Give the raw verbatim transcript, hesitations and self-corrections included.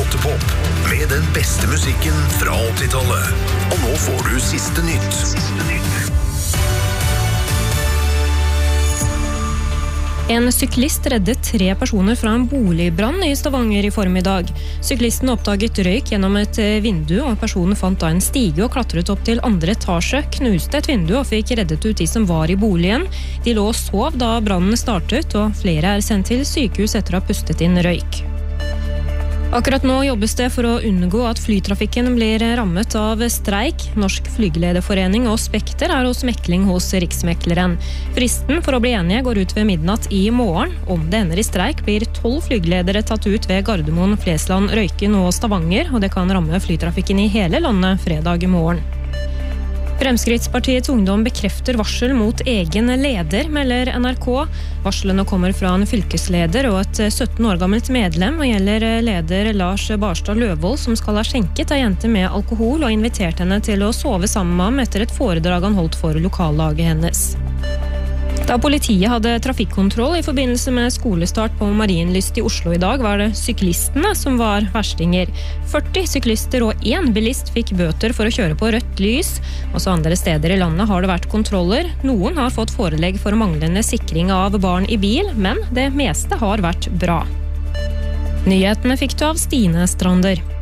Bråtepop med den beste musikken fra åttitallet. Og nå får du siste nytt. Siste nytt. En syklist reddet tre personer fra en boligbrann i Stavanger i formiddag. Syklisten oppdaget røyk gjennom et vindu, og personen fant da en stige og klatret opp til andre etasje, knuste et vindu og fikk reddet ut de som var i boligen. De lå og sov da brannen startet, og flere er sendt til sykehus etter å ha pustet inn røyk. Akkurat nå jobbes det for å unngå at flytrafikken blir rammet av streik. Norsk Flygelederforening og Spekter er hos mekling hos Riksmekleren. Fristen for å bli enige går ut ved midnatt i morgen. Om det ender i streik blir tolv flygeledere tatt ut ved Gardermoen, Flesland, Røyken og Stavanger, og det kan ramme flytrafikken i hele landet fredag i morgen. Fremskrittspartiets ungdom bekrefter varsel mot egen leder, melder N R K. Varslene kommer fra en fylkesleder og et sytten år gammelt medlem, og gjelder leder Lars Barstad Løvold, som skal ha skjenket ei jente med alkohol og invitert henne til å sove sammen med ham etter et foredrag han holdt for lokallaget hennes. Da politiet hadde trafikkontroll i forbindelse med skolestart på Marienlyst i Oslo i dag, var det syklistene som var verstinger. førti syklister og én bilist fikk bøter for å kjøre på rødt lys. Også andre steder i landet har det vært kontroller. Noen har fått forelegg for manglende sikring av barn i bil, men det meste har vært bra. Nyhetene fikk du av Stine Strander.